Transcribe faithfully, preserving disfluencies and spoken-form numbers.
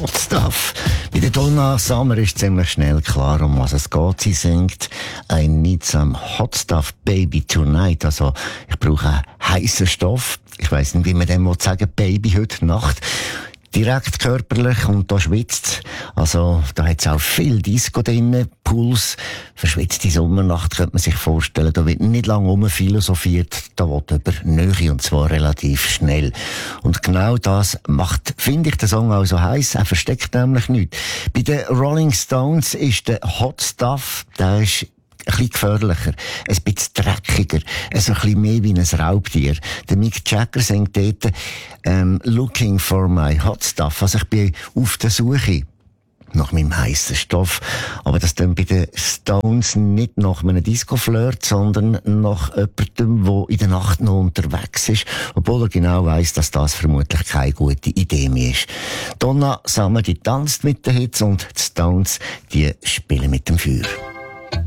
Hot Stuff. Bei der Donna Summer ist ziemlich schnell klar, um was es geht. Sie singt I need some Hot Stuff, Baby, tonight. Also, ich brauche heißen Stoff. Ich weiss nicht, wie man dem sagen will, Baby, heute Nacht. Direkt körperlich und da schwitzt. Also, da hat's auch viel Disco drin, Puls. Verschwitzte Sommernacht könnte man sich vorstellen. Da wird nicht lange rumphilosophiert. Da will über Nähe und zwar relativ schnell. Und genau das macht, finde ich, den Song auch so heiß. Er versteckt nämlich nichts. Bei den Rolling Stones ist der Hot Stuff, der ist ein bisschen gefährlicher, ein bisschen dreckiger, also ein bisschen mehr wie ein Raubtier. Der Mick Jagger singt dort, ähm, looking for my hot stuff. Also ich bin auf der Suche nach meinem heissen Stoff. Aber das dann bei den Stones nicht nach einem Disco-Flirt, sondern nach jemandem, der in der Nacht noch unterwegs ist, obwohl er genau weiss, dass das vermutlich keine gute Idee mehr ist. Donna Summer, die tanzt mit den Hits und die Stones, die spielen mit dem Feuer.